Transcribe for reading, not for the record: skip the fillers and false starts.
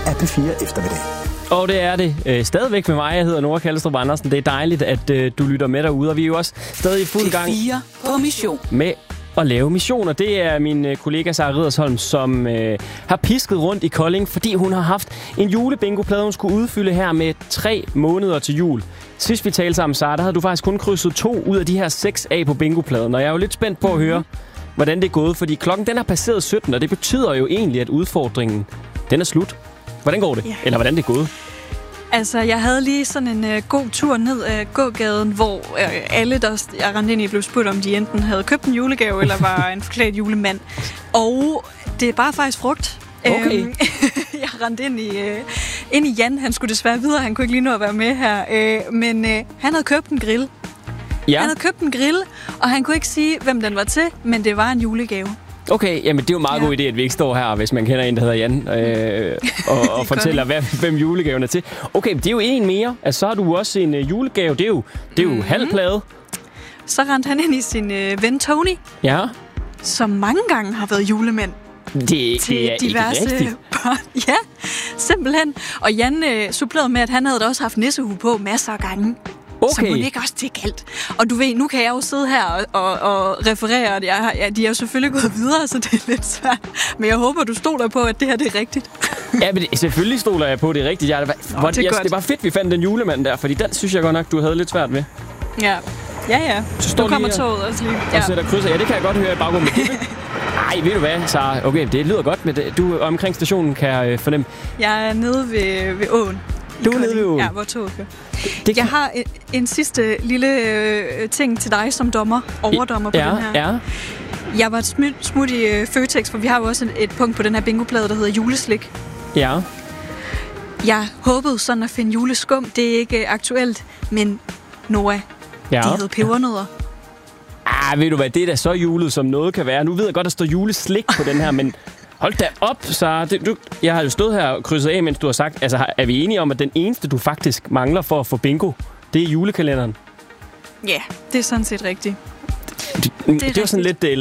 18.4 eftermiddag. Og det er det stadigvæk med mig. Jeg hedder Nora Kallestrup Andersen. Det er dejligt, at du lytter med derude. Og vi er jo også stadig i fuld gang på mission med at lave missioner. Det er min kollega Sara Riddersholm, som har pisket rundt i Kolding, fordi hun har haft en julebingoplade, hun skulle udfylde her med 3 måneder til jul. Sidst vi talte sammen, Sara, der havde du faktisk kun krydset 2 ud af de her 6 af på bingopladen. Og jeg er jo lidt spændt på at høre, hvordan det er gået, fordi klokken den er passeret 17, og det betyder jo egentlig, at udfordringen den er slut. Hvordan går det? Ja. Eller hvordan det er gået? Altså, jeg havde lige sådan en god tur ned ad gågaden, hvor alle, der jeg rendte ind i, blev spurgt, om de enten havde købt en julegave, eller var en forklædt julemand. Og det er bare faktisk frugt. Okay. Jeg rendte ind i Jan. Han skulle desværre videre. Han kunne ikke lige nå at være med her. Men han havde købt en grill. Ja. Han havde købt en grill, og han kunne ikke sige, hvem den var til, men det var en julegave. Okay, jamen det er jo en meget god idé, at vi ikke står her, hvis man kender en, der hedder Jan, og fortæller, hvem julegaven er til. Okay, det er jo en mere. Altså, så har du også en julegave. Det er jo halvplade. Så rendte han ind i sin ven Tony, som mange gange har været julemand. Det er diverse ikke rigtigt. Børn. Ja, simpelthen. Og Jan supplerede med, at han havde da også haft nissehue på masser af gange. Okay. Så må det ikke også til galt. Og du ved, nu kan jeg jo sidde her og referere, at de er jo selvfølgelig gået videre, så det er lidt svært. Men jeg håber, du stoler på, at det her det er rigtigt. Ja, men selvfølgelig stoler jeg på, at det er rigtigt. Det var fedt, vi fandt den julemand der, fordi den synes jeg godt nok, du havde lidt svært med. Ja. Nu kommer toget også lige. Og sætter krydser. Ja, det kan jeg godt høre i baggrunden. Ej, ved du hvad, Sara? Okay, det lyder godt, men du omkring stationen kan jeg fornemme. Jeg er nede ved åen. Du er nede ved åen? Ja, hvor toget kører. Jeg har en sidste lille ting til dig som overdommer på den her. Ja. Jeg var et smut i Føtex, for vi har jo også et punkt på den her bingoplade, der hedder juleslik. Ja. Jeg håbede sådan at finde juleskum. Det er ikke aktuelt, men Noah, de havde pebernødder. Ved du hvad, det er da så julet, som noget kan være. Nu ved jeg godt, der står juleslik på den her, men hold da op, så jeg har jo stået her og krydset af, mens du har sagt, altså er vi enige om, at den eneste, du faktisk mangler for at få bingo, det er julekalenderen? Ja, det er sådan set rigtigt. Det er sådan lidt